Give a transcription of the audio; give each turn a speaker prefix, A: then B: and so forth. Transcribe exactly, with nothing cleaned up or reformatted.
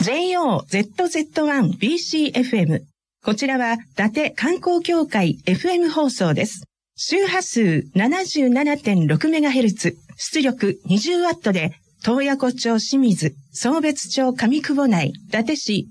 A: ジェイオーゼットゼットワンビーシーエフエム。こちらは伊達観光協会 エフエム 放送です。周波数 ななじゅうななてんろくメガヘルツ、出力にじゅうワットで、洞爺湖町清水、壮別町上久保内、伊達市